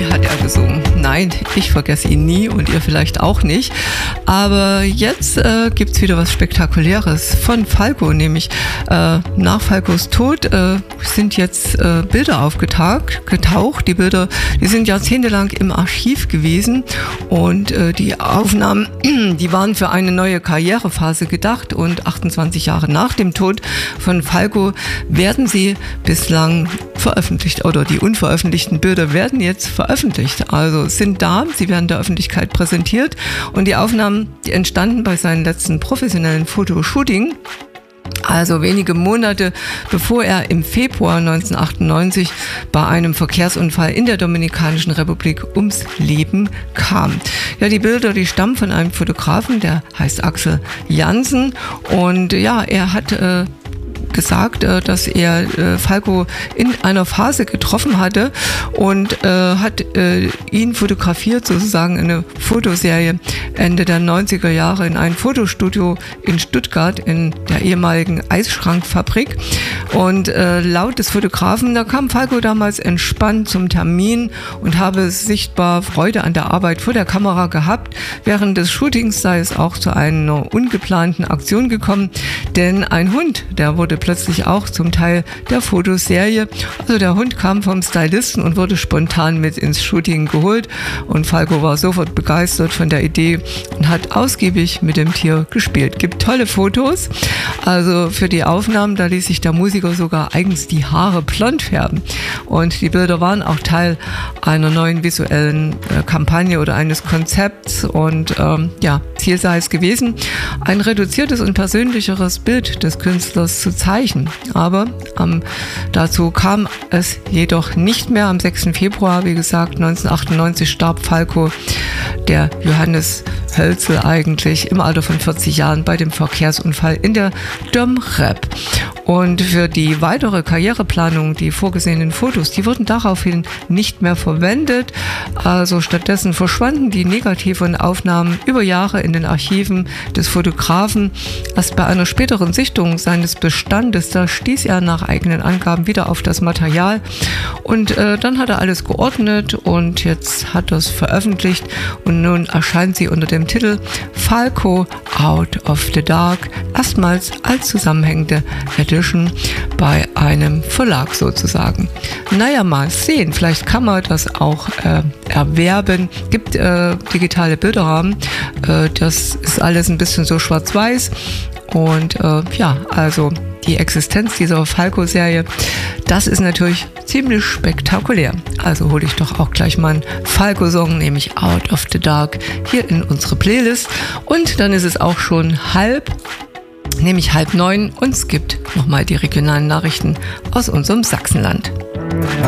hat er gesungen. Nein, ich vergesse ihn nie und ihr vielleicht auch nicht. Aber jetzt gibt es wieder was Spektakuläres von Falco, nämlich nach Falcos Tod sind jetzt Bilder aufgetaucht. Die Bilder, die sind jahrzehntelang im Archiv gewesen und die Aufnahmen, die waren für eine neue Karrierephase gedacht und 28 Jahre nach dem Tod von Falco werden sie bislang veröffentlicht oder die unveröffentlichten Bilder werden jetzt veröffentlicht. Also sind da, sie werden der Öffentlichkeit präsentiert und die Aufnahmen, die entstanden bei seinem letzten professionellen Fotoshooting. Also wenige Monate bevor er im Februar 1998 bei einem Verkehrsunfall in der Dominikanischen Republik ums Leben kam. Ja, die Bilder, die stammen von einem Fotografen, der heißt Axel Jansen und ja, er hat gesagt, dass er Falco in einer Phase getroffen hatte und hat ihn fotografiert, sozusagen eine Fotoserie Ende der 90er Jahre in einem Fotostudio in Stuttgart in der ehemaligen Eisschrankfabrik. Und laut des Fotografen, da kam Falco damals entspannt zum Termin und habe sichtbar Freude an der Arbeit vor der Kamera gehabt. Während des Shootings sei es auch zu einer ungeplanten Aktion gekommen, denn ein Hund, der wurde plötzlich auch zum Teil der Fotoserie. Also der Hund kam vom Stylisten und wurde spontan mit ins Shooting geholt und Falco war sofort begeistert von der Idee und hat ausgiebig mit dem Tier gespielt. Gibt tolle Fotos. Also für die Aufnahmen, da ließ sich der Musiker sogar eigens die Haare blond färben. Und die Bilder waren auch Teil einer neuen visuellen Kampagne oder eines Konzepts und ja, Ziel sei es gewesen, ein reduziertes und persönlicheres Bild des Künstlers zu zeichnen. Aber dazu kam es jedoch nicht mehr. Am 6. Februar, wie gesagt, 1998 starb Falco, der Johannes Hölzel eigentlich, im Alter von 40 Jahren bei dem Verkehrsunfall in der Domrep. Und für die weitere Karriereplanung, die vorgesehenen Fotos, die wurden daraufhin nicht mehr verwendet. Also stattdessen verschwanden die negativen Aufnahmen über Jahre in den Archiven des Fotografen. Erst bei einer späteren Sichtung seines Bestandes, da stieß er nach eigenen Angaben wieder auf das Material. Und dann hat er alles geordnet und jetzt hat er es veröffentlicht. Und nun erscheint sie unter dem Titel Falco Out of the Dark, erstmals als zusammenhängende Edition bei einem Verlag sozusagen. Naja, mal sehen, vielleicht kann man das auch erwerben. Gibt digitale Bilderrahmen, das ist alles ein bisschen so schwarz-weiß und ja, also die Existenz dieser Falco-Serie, das ist natürlich ziemlich spektakulär. Also hole ich doch auch gleich mal einen Falco-Song, nämlich Out of the Dark, hier in unsere Playlist. Und dann ist es auch schon nämlich 8:30 und es gibt nochmal die regionalen Nachrichten aus unserem Sachsenland.